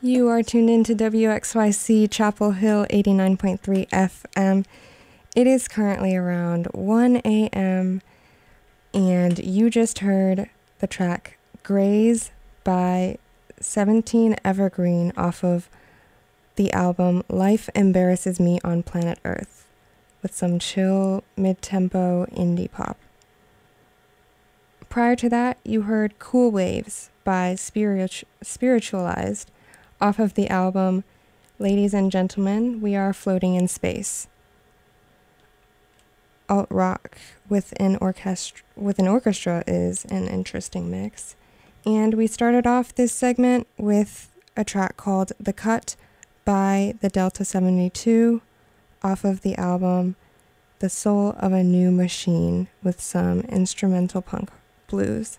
You are tuned into WXYC Chapel Hill 89.3 FM. It is currently around 1 a.m. and you just heard the track Graze by 17 Evergreen off of the album Life Embarrasses Me on Planet Earth with some chill mid-tempo indie pop. Prior to that, you heard Cool Waves by Spiritualized off of the album Ladies and Gentlemen, We Are Floating in Space. Alt rock with an orchestra is an interesting mix. And we started off this segment with a track called The Cut by the Delta 72 off of the album The Soul of a New Machine with some instrumental punk blues.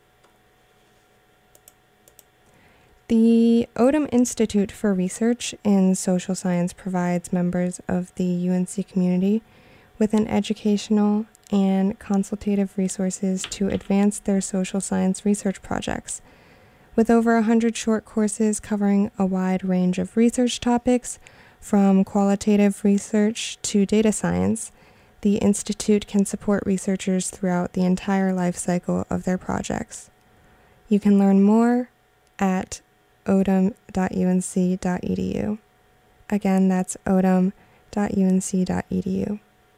The Odum Institute for Research in Social Science provides members of the UNC community with an educational and consultative resources to advance their social science research projects. With over 100 short courses covering a wide range of research topics, from qualitative research to data science, the Institute can support researchers throughout the entire life cycle of their projects. You can learn more at odum.unc.edu. Again, that's odum.unc.edu.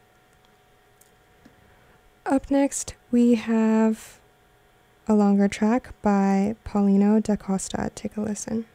Up next, we have a longer track by Paulino da Costa. Take a listen.